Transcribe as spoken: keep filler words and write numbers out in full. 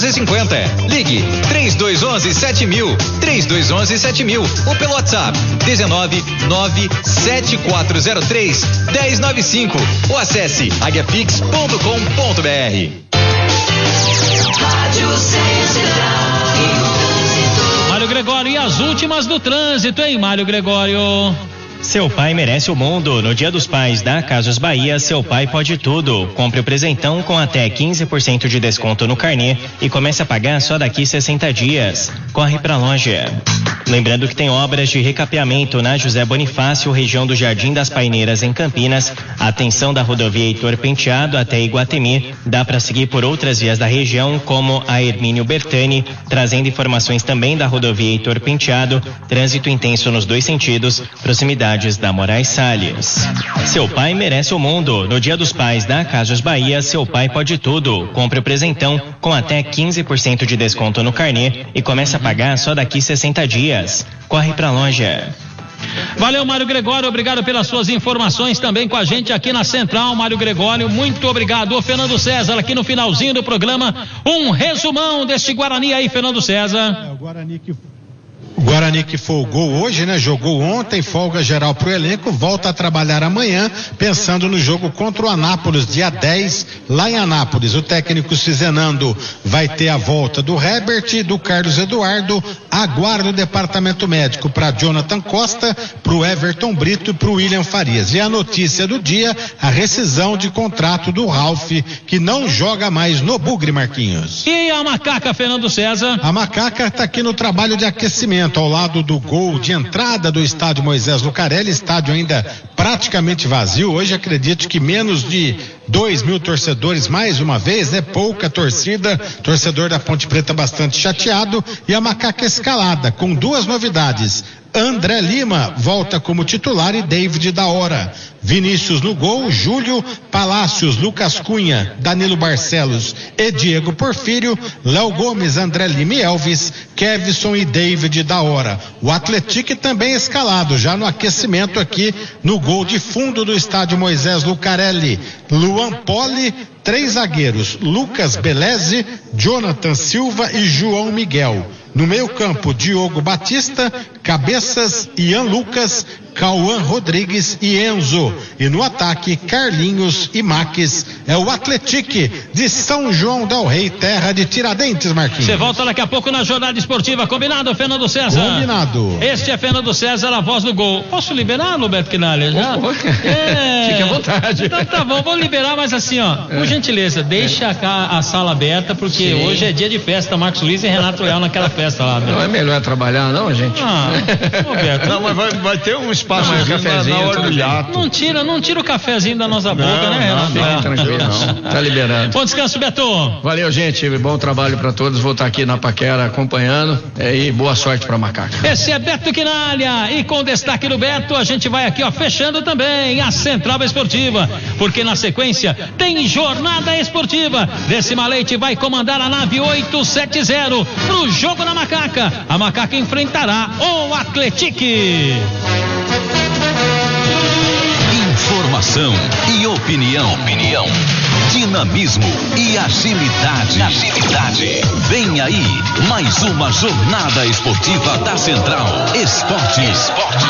cinquenta. Ligue três dois um um sete mil, três dois um um sete mil ou pelo WhatsApp dezenove nove sete quatro zero três um zero nove cinco ou acesse aguiapix ponto com ponto br. Mário Gregório, e as últimas do trânsito, hein, Mário Gregório? Seu pai merece o mundo. No Dia dos Pais da Casas Bahia, seu pai pode tudo. Compre o presentão com até quinze por cento de desconto no carnê e comece a pagar só daqui sessenta dias. Corre pra loja. Lembrando que tem obras de recapeamento na José Bonifácio, região do Jardim das Paineiras, em Campinas. Atenção da rodovia Heitor Penteado até Iguatemi. Dá para seguir por outras vias da região, como a Hermínio Bertani, trazendo informações também da rodovia Heitor Penteado. Trânsito intenso nos dois sentidos, proximidades da Moraes Salles. Seu pai merece o mundo. No Dia dos Pais da Casas Bahia, seu pai pode tudo. Compre o presentão com até quinze por cento de desconto no carnê e comece a pagar só daqui sessenta dias. Corre pra loja. Valeu, Mário Gregório, obrigado pelas suas informações também com a gente aqui na Central, Mário Gregório, muito obrigado. Ô, Fernando César, aqui no finalzinho do programa, um resumão deste Guarani aí, Fernando César. É, o Guarani que O Guarani que folgou hoje, né? Jogou ontem, folga geral pro elenco, volta a trabalhar amanhã, pensando no jogo contra o Anápolis, dia dez, lá em Anápolis. O técnico Cizenando vai ter a volta do Herbert, do Carlos Eduardo, aguarda o departamento médico para Jonathan Costa, pro Everton Brito e pro William Farias. E a notícia do dia, a rescisão de contrato do Ralf, que não joga mais no Bugre, Marquinhos. E a Macaca, Fernando César? A Macaca tá aqui no trabalho de aquecimento, ao lado do gol de entrada do estádio Moisés Lucarelli, estádio ainda praticamente vazio. Hoje acredito que menos de dois mil torcedores, mais uma vez, né? Pouca torcida, torcedor da Ponte Preta bastante chateado, e a Macaca escalada, com duas novidades. André Lima volta como titular e David da Hora. Vinícius no gol, Júlio, Palácios, Lucas Cunha, Danilo Barcelos e Diego Porfírio, Léo Gomes, André Lima e Elvis, Kevson e David da Hora. O Atlético também escalado, já no aquecimento aqui no gol de fundo do estádio Moisés Lucarelli. Luan Poli, três zagueiros, Lucas Beleze, Jonathan Silva e João Miguel. No meio campo, Diogo Batista, Cabeças, Ian Lucas, Cauã Rodrigues e Enzo. E no ataque, Carlinhos e Maques. É o Atlético de São João del Rei, terra de Tiradentes, Marquinhos. Você volta daqui a pouco na jornada esportiva. Combinado, Fernando César? Combinado. Este é Fernando César, a voz do gol. Posso liberar, Roberto Quinalha? Já? É... Fique à vontade. Então tá bom, vou liberar, mas assim, ó, por gentileza, deixa a, a sala aberta, porque Sim. hoje é dia de festa, Marcos Luiz e Renato Leal naquela festa lá. Não é melhor trabalhar, não, gente? Ah, Roberto. Não, mas vai, vai ter um espaço de cafezinho na hora do hiato. Não tira, não tira o cafezinho da nossa boca, não, né, Renato? Não, não, tranquilo, não. Tá liberado. Bom descanso, Beto. Valeu, gente. Bom trabalho pra todos. Vou estar aqui na Paquera acompanhando. É, e boa sorte pra Macaca. Esse é Beto Quinalha. E com destaque do Beto, a gente vai aqui, ó, fechando também a Central Esportiva. Porque na sequência tem jornada esportiva. Décima Leite vai comandar a nave oitocentos e setenta pro jogo na Macaca. A Macaca enfrentará o Atlético. Informação e opinião. Opinião. Dinamismo e agilidade. Agilidade. Vem aí mais uma jornada esportiva da Central Esporte. Esporte.